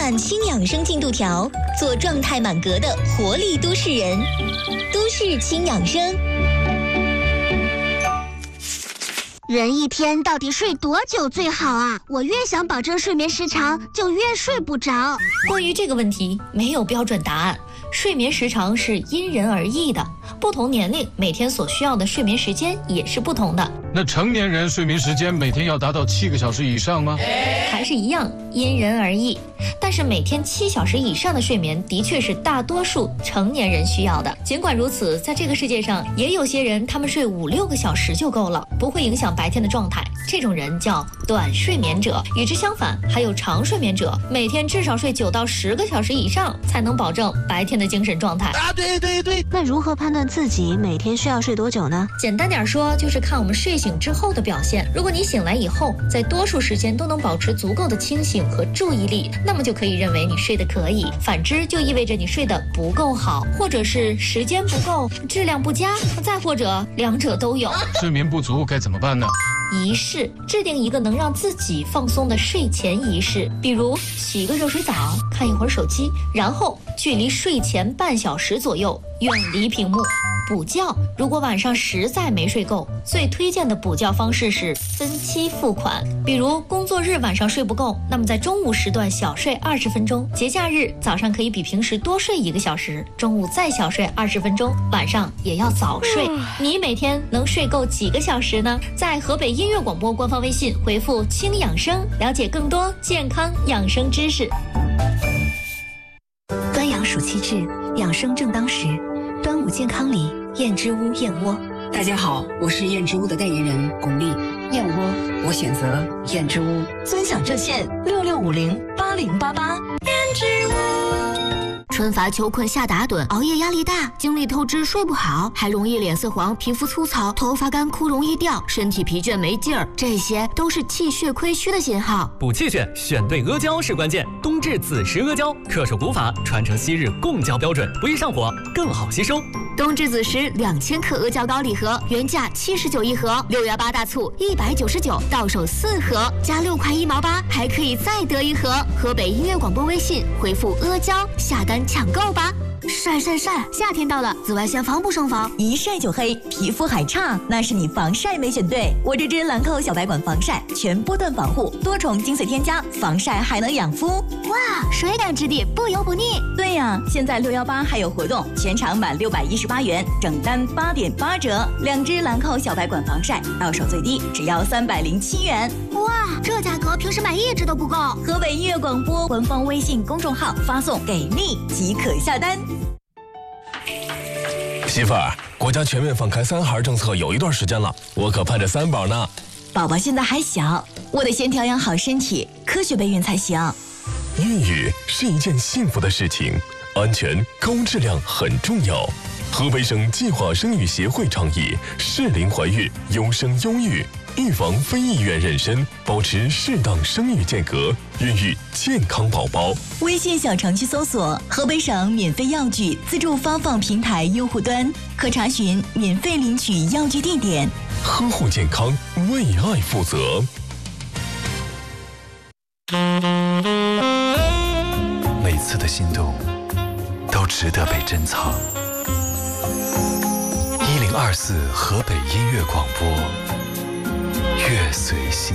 满轻养生进度条，做状态满格的活力都市人。都市轻养生。 人一天到底睡多久最好啊？我越想保证睡眠时长，就越睡不着。 关于这个问题，没有标准答案。睡眠时长是因人而异的，不同年龄每天所需要的睡眠时间也是不同的。 那成年人睡眠时间每天要达到7个小时以上吗？ 还是一样，因人而异。但是每天7小时以上的睡眠的确是大多数成年人需要的。尽管如此，在这个世界上也有些人，他们睡5-6个小时就够了，不会影响白天的状态。这种人叫短睡眠者。与之相反，还有长睡眠者，每天至少睡9到10个小时以上，才能保证白天的精神状态。 对。 那如何判断自己每天需要睡多久呢？ 简单点说，就是看我们睡醒之后的表现。如果你醒来以后，在多数时间都能保持足够的清醒和注意力，那么就可以认为你睡得可以。反之，就意味着你睡得不够好，或者是时间不够，质量不佳，再或者两者都有。 睡眠不足该怎么办呢？ 仪式，制定一个能让自己放松的睡前仪式，比如洗个热水澡，看一会儿手机，然后距离睡前半小时左右远离屏幕。补觉，如果晚上实在没睡够，最推荐的补觉方式是分期付款。比如工作日晚上睡不够，那么在中午时段小睡20分钟，节假日早上可以比平时多睡1个小时，中午再小睡20分钟，晚上也要早睡。你每天能睡够几个小时呢？在河北音乐广播官方微信回复轻养生，了解更多健康养生知识。 端阳暑期至，养生正当时。端午健康礼，燕之屋燕窝。 大家好，我是燕之屋的代言人巩俐。燕窝，我选择燕之屋。 尊享热线66508088。燕之屋。 春乏秋困夏打盹，熬夜压力大，精力透支睡不好，还容易脸色黄、皮肤粗糙、头发干枯容易掉，身体疲倦没劲儿，这些都是气血亏虚的信号。 补气血，选对阿胶是关键。冬至子时阿胶，恪守古法，传承昔日贡胶标准，不易上火，更好吸收。 冬至子时2000克阿胶膏礼盒，原价79一盒，6月8大促199，到手4盒，加6块1毛8，还可以再得1盒。河北音乐广播微信回复阿胶下单抢购吧。晒，夏天到了，紫外线防不胜防， 一晒就黑，皮肤还差，那是你防晒没选对。我这支兰蔻小白管防晒，全波段防护，多重精粹添加，防晒还能养肤。 哇，水感质地，不油不腻。 对呀，现在618还有活动，全场满618元，整单8.8折。2支兰蔻小白管防晒，到手最低只要307元。 哇，这价格平时买1支都不够。 河北音乐广播官方微信公众号发送给力即可下单。 媳妇儿，国家全面放开3孩政策有一段时间了，我可盼着3宝呢。 宝宝现在还小，我得先调养好身体，科学备孕才行。 孕育是一件幸福的事情，安全高质量很重要。河北省计划生育协会倡议适龄怀孕，优生优育，预防非意愿妊娠，保持适当生育间隔，孕育健康宝宝。 微信小程序搜索河北省免费药具自助发放平台用户端，可查询免费领取药具地点。 呵护健康，为爱负责。 每次的心动都值得被珍藏。1024河北音乐广播，乐随心